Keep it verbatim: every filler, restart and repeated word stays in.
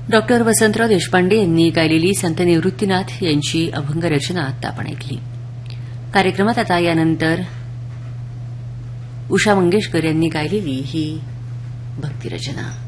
Doctor Vasantrao Deshpande यांनी गायलेली संत निवृत्तीनाथ यांची अभंग रचना आता आपण ऐकली. कार्यक्रमात आता यानंतर उषा मंगेशकर यांनी गायलेली ही भक्तिरचना.